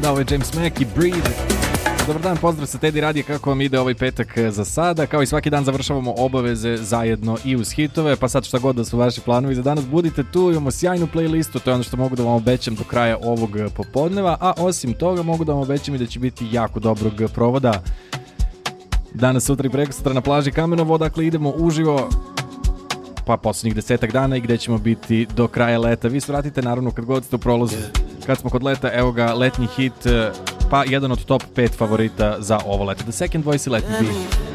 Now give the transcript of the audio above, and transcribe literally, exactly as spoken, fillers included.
Da, ovo je James Mack i Breathe. Dobar dan, pozdrav sa Teddy Radija, kako vam ide ovaj petak za sada? Kao i svaki dan završavamo obaveze zajedno i uz hitove, pa sad šta god da su vaši planovi za danas, budite tu, imamo sjajnu playlistu, to je ono što mogu da vam obećam do kraja ovog popodneva, a osim toga mogu da vam obećam i da će biti jako dobrog provoda. Danas, sutra i preko sutra na plaži Kamenovo, dakle idemo uživo pa posljednjih desetak dana i gde ćemo biti do kraja leta. Vi svratite naravno kad god ste u prolazu. Kad smo kod leta, evo ga letnji hit, pa jedan od top pet favorita za ovo leto. The Second Voice i Let It Be.